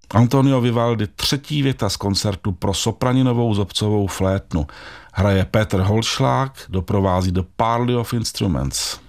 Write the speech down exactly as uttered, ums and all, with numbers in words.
Antonio Vivaldi, třetí věta z koncertu pro sopraninovou zobcovou flétnu. Hraje Petr Holšlák, doprovází The Parley of Instruments.